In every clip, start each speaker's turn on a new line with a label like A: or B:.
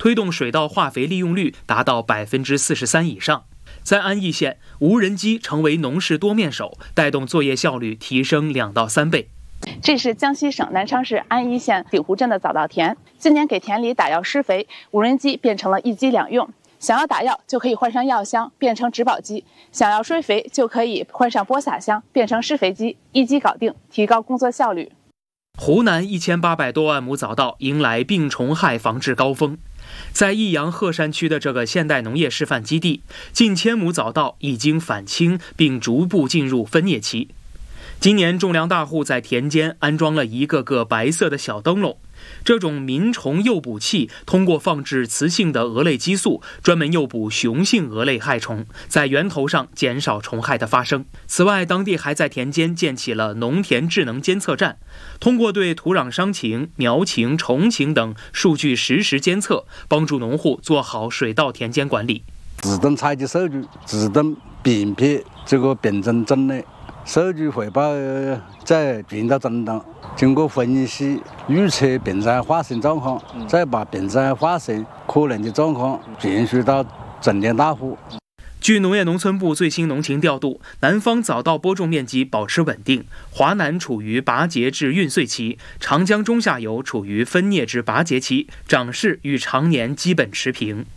A: 推动水稻化肥利用率达到43%以上。在安邑县，无人机成为农事多面手，带动作业效率提升2到3倍。
B: 这是江西省南昌市安邑县鼎湖镇的早稻田，今年给田里打药施肥，无人机变成了1机2用。想要打药就可以换上药箱，变成植保机；想要施肥就可以换上播撒箱，变成施肥机，1机搞定，提高工作效率。
A: 湖南1800多万亩早稻迎来病虫害防治高峰。在益阳鹤山区的这个现代农业示范基地，近1000亩早稻已经返青，并逐步进入分蘖期。今年种粮大户在田间安装了一个个白色的小灯笼，这种民虫诱捕器通过放置雌性的蛾类激素，专门诱捕雄性蛾类害虫，在源头上减少虫害的发生。此外，当地还在田间建起了农田智能监测站，通过对土壤伤情、苗情、虫情等数据实时监测，帮助农户做好水稻田间管理。
C: 自动采集数据，自动辨别这个病虫种类，数据汇报再传到终端，经过分析预测病灾发生状况，再把病灾发生可能的状况传输到种田大户。
A: 据农业农村部最新农情调度，南方早稻播种面积保持稳定，华南处于拔节至孕穗期，长江中下游处于分蘖至拔节期，长势与常年基本持平。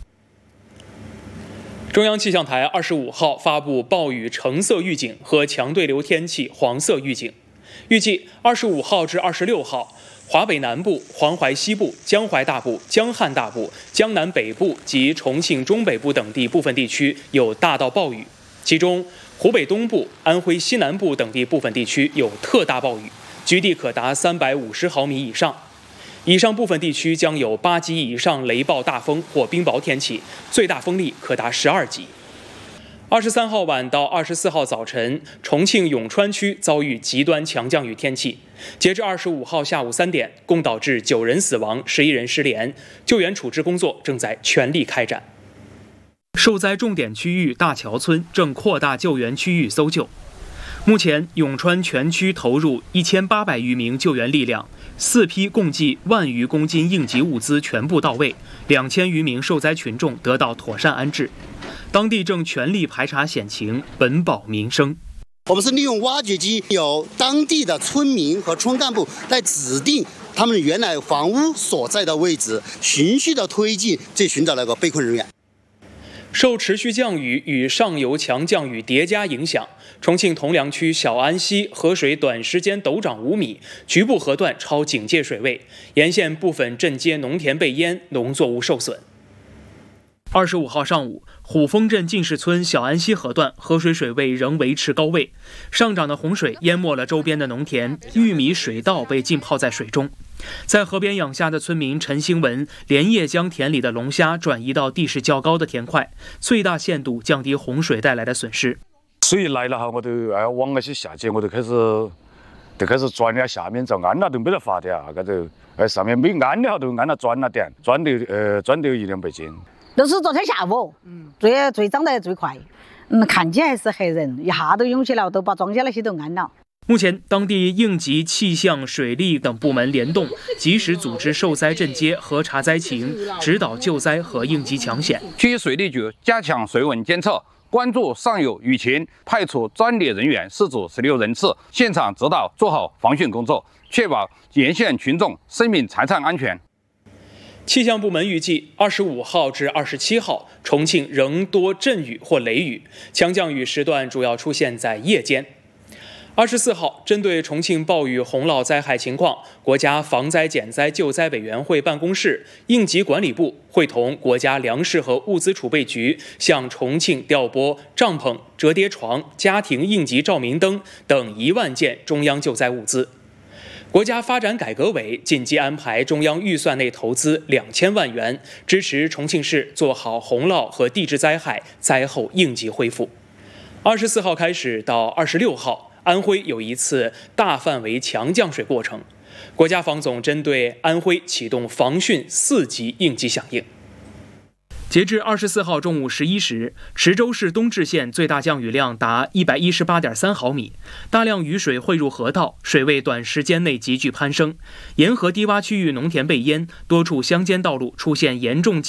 A: 中央气象台25号发布暴雨橙色预警和强对流天气黄色预警，预计25号至26号，华北南部、黄淮西部、江淮大部、江汉大部、江南北部及重庆中北部等地部分地区有大到暴雨，其中湖北东部、安徽西南部等地部分地区有特大暴雨，局地可达350毫米以上。以上部分地区将有8级以上雷暴大风或冰雹天气，最大风力可达12级。23号晚到24号早晨，重庆永川区遭遇极端强降雨天气。截至25号下午3点，共导致9人死亡、11人失联，救援处置工作正在全力开展。受灾重点区域大桥村正扩大救援区域搜救。目前，永川全区投入1800余名救援力量，4批共计1万余公斤应急物资全部到位，2000余名受灾群众得到妥善安置。当地正全力排查险情，稳保民生。
D: 我们是利用挖掘机，由当地的村民和村干部来指定他们原来房屋所在的位置，循序的推进，去寻找那个被困人员。
A: 受持续降雨与上游强降雨叠加影响，重庆铜梁区小安溪河水短时间陡涨5米，局部河段超警戒水位，沿线部分镇街农田被淹，农作物受损。25号上午，虎峰镇进士村小安溪河段河水水位仍维持高位，上涨的洪水淹没了周边的农田，玉米、水稻被浸泡在水中。在河边养虾的村民陈兴文连夜将田里的龙虾转移到地势较高的田块，最大限度降低洪水带来的损失。
E: 水来了哈，我都往那些下接，我都开始钻了下面，就安了都没得法的啊，搿都上面没安的哈，都安了钻了点，钻得1-200斤。
F: 都是昨天下午，最涨得最快，看起来是黑人，一下都涌起了，都把庄稼那些都安了。
A: 目前，当地应急、气象、水利等部门联动，及时组织受灾镇街，核查灾情，指导救灾和应急抢险。
G: 区水利局加强水文监测，关注上游雨情，派出专业人员4组16人次，现场指导做好防汛工作，确保沿线群众生命财产安全。
A: 气象部门预计，25号至27号，重庆仍多阵雨或雷雨，强降雨时段主要出现在夜间。24号，针对重庆暴雨洪涝灾害情况，国家防灾减灾救灾委员会办公室、应急管理部会同国家粮食和物资储备局，向重庆调拨帐篷、折叠床、家庭应急照明灯等1万件中央救灾物资。国家发展改革委紧急安排中央预算内投资2000万元，支持重庆市做好洪涝和地质灾害灾后应急恢复。24号开始到26号，安徽有一次大范围强降水过程，国家防总针对安徽启动防汛4级应急响应。截至24号中午11时，池州市东至县最大降雨量达118.3毫米，大量雨水汇入河道，水位短时间内急剧攀升，沿河低洼区域农田被淹，多处乡间道路出现严重